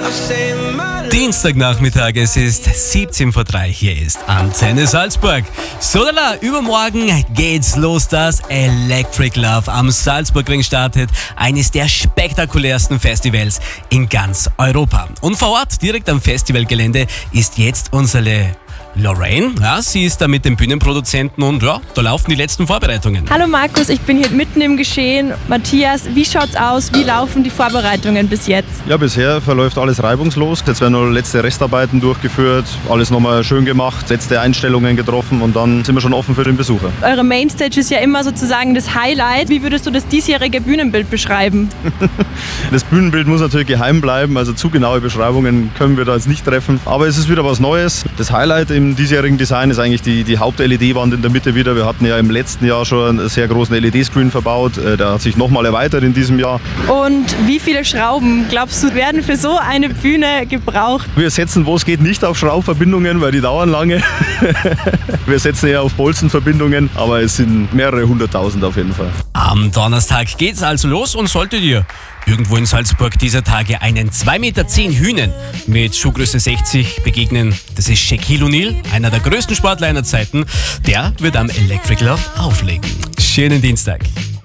Dienstagnachmittag, es ist 17:03 Uhr, hier ist Antenne Salzburg. So lala, übermorgen geht's los, das Electric Love am Salzburgring startet, eines der spektakulärsten Festivals in ganz Europa. Und vor Ort, direkt am Festivalgelände, ist jetzt unsere Lorraine. Ja, sie ist da mit dem Bühnenproduzenten und ja, da laufen die letzten Vorbereitungen. Hallo Markus, ich bin hier mitten im Geschehen. Matthias, wie schaut's aus? Wie laufen die Vorbereitungen bis jetzt? Ja, bisher verläuft alles reibungslos. Jetzt werden noch letzte Restarbeiten durchgeführt, alles nochmal schön gemacht, letzte Einstellungen getroffen und dann sind wir schon offen für den Besucher. Eure Mainstage ist ja immer sozusagen das Highlight. Wie würdest du das diesjährige Bühnenbild beschreiben? Das Bühnenbild muss natürlich geheim bleiben, also zu genaue Beschreibungen können wir da jetzt nicht treffen. Aber es ist wieder was Neues. Das Highlight im diesjährigen Design ist eigentlich die Haupt-LED-Wand in der Mitte wieder. Wir hatten ja im letzten Jahr schon einen sehr großen LED-Screen verbaut. Der hat sich nochmal erweitert in diesem Jahr. Und wie viele Schrauben, glaubst du, werden für so eine Bühne gebraucht? Wir setzen, wo es geht, nicht auf Schraubverbindungen, weil die dauern lange. Wir setzen eher auf Bolzenverbindungen, aber es sind mehrere 100.000 auf jeden Fall. Am Donnerstag geht's also los und solltet ihr irgendwo in Salzburg dieser Tage einen 2,10 Meter Hühnen mit Schuhgröße 60 begegnen. Das ist Shaquille O'Neal, einer der größten Sportler aller Zeiten. Der wird am Electric Love auflegen. Schönen Dienstag.